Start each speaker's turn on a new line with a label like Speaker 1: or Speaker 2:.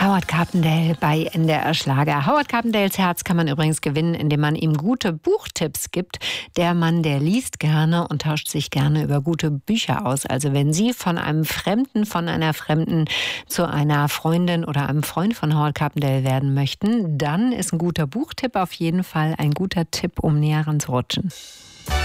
Speaker 1: Howard Carpendale bei NDR Schlager. Howard Carpendales Herz kann man übrigens gewinnen, indem man ihm gute Buchtipps gibt. Der Mann, der liest gerne und tauscht sich gerne über gute Bücher aus. Also wenn Sie von einem Fremden, von einer Fremden zu einer Freundin oder einem Freund von Howard Carpendale werden möchten, dann ist ein guter Buchtipp auf jeden Fall ein guter Tipp, um näher ranzurutschen.